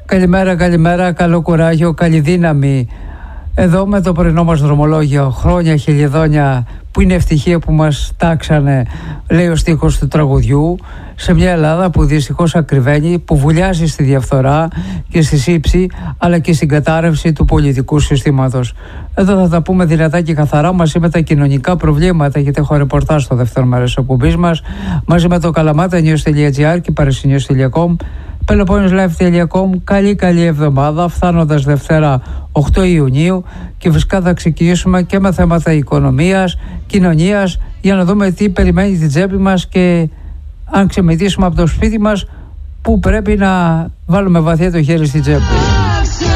Καλημέρα, καλημέρα, καλό κουράγιο, καλή δύναμη. Εδώ με το πρωινό μας δρομολόγιο, χρόνια, χιλιεδόνια, που είναι ευτυχία που μας τάξανε, λέει ο στίχος του τραγουδιού, σε μια Ελλάδα που δυστυχώς ακριβένει, που βουλιάζει στη διαφθορά και στη σύψη, αλλά και στην κατάρρευση του πολιτικού συστήματος. Εδώ θα τα πούμε δυνατά και καθαρά, μαζί με τα κοινωνικά προβλήματα, γιατί έχω ρεπορτάζ στο δεύτερο μέρος της εκπομπής μας, μαζί με το kalamata.news.gr και parisnews.com, peloponneslive.com. Καλή εβδομάδα, φτάνοντας Δευτέρα 8 Ιουνίου, και φυσικά θα ξεκινήσουμε και με θέματα οικονομίας, κοινωνίας, για να δούμε τι περιμένει την τσέπη μας και αν ξεμητήσουμε από το σπίτι μας, που πρέπει να βάλουμε βαθιά το χέρι στην τσέπη.